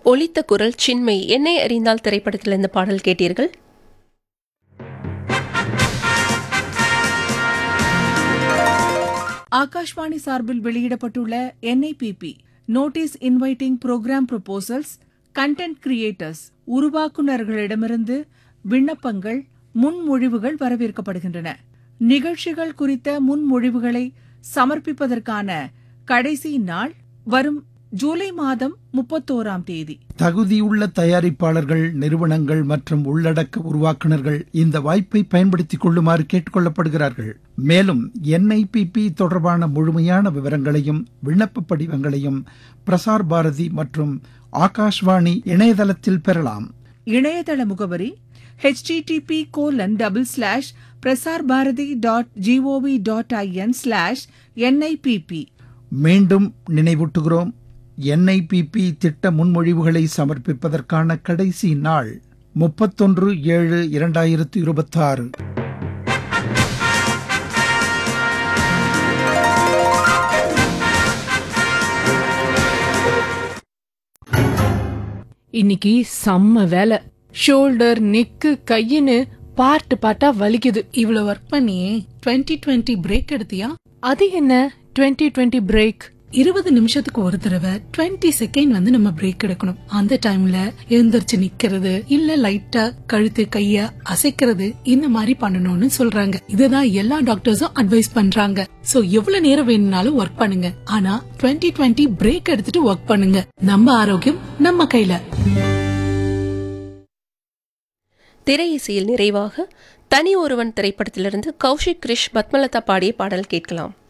ஒலித்த குரல் சின்மை. என்னை அறிந்தால் திரைப்படத்தில் இந்த பாடல் கேட்டீர்கள். ஆகாஷ்வாணி சார்பில் வெளியிடப்பட்டுள்ள NIPP notice inviting program proposals content creators உருவாக்குநர்களிடமிருந்து விண்ணப்பங்கள் முன்மொழிவுகள் வரவேற்கப்படுகின்றன. நிகழ்ச்சிகள் குறித்த முன்மொழிவுகளை சமர்ப்பிப்பதற்கான கடைசி நாள் வரும் ஜூலை மாதம் 31ஆம் தேதி. தகுதியுள்ள தயாரிப்பாளர்கள், நிறுவனங்கள் மற்றும் உள்ளடக்க உருவாக்குநர்கள் இந்த வாய்ப்பை பயன்படுத்திக் கொள்ளுமாறு கேட்டுக் கொள்ளப்படுகிறார்கள். மேலும் NIPP தொடர்பான முழுமையான விவரங்களையும் விண்ணப்ப படிவங்களையும் பிரசார் பாரதி மற்றும் ஆகாஷ்வாணி இணையதளத்தில் பெறலாம். இணையதள முகவரி http://prasarbharati.gov.in/NIPP. மீண்டும் நினைவூட்டுகிறோம், NIPP திட்ட முன்மொழிவுகளை சமர்ப்பிப்பதற்கான கடைசி நாள் 31/7/2026. இன்னைக்கு செம்ம வேலை. ஷோல்டர், நெக்கு, கையின்னு பார்ட்டா வலிக்குது. இவ்வளவு ஒர்க் பண்ணி 2020 பிரேக் எடுத்தியா? அது என்ன 2020 பிரேக்? 20 நிமிஷத்துக்கு ஒரு தடவை 20 செகண்ட் நம்ம பிரேக் எடுக்கணும். அந்த டைம்ல எழுந்திருச்சு நிக்கிறது, இல்ல லைட்டா கழுத்து கைய அசைக்கிறது, இந்த மாதிரி பண்ணணும்னு சொல்றாங்க. இதுதான் எல்லா டாக்டர்ஸும் அட்வைஸ் பண்றாங்க. சோ எவ்வளவு நேரம் வேணும்னாலும் ஒர்க் பண்ணுங்க, ஆனா 2020 பிரேக் எடுத்துட்டு ஒர்க் பண்ணுங்க. நம்ம ஆரோக்கியம் நம்ம கையில. திரை இசையில் நிறைவாக தனி ஒருவன் திரைப்படத்திலிருந்து கௌஷிக் கிரிஷ் பத்மலதா பாடிய பாடல் கேட்கலாம்.